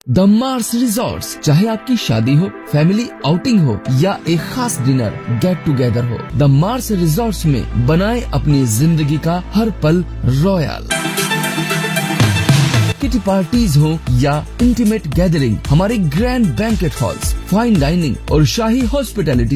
The Mars resorts, चाहे आपकी शादी हो, फैमिली आउटिंग हो या एक खास डिनर गेट टुगेदर हो, द मार्स रिजॉर्ट्स में बनाए अपनी जिंदगी का हर पल रॉयल। किटी पार्टीज हो या इंटीमेट गैदरिंग, हमारे grand banquet halls, fine dining और शाही हॉस्पिटैलिटी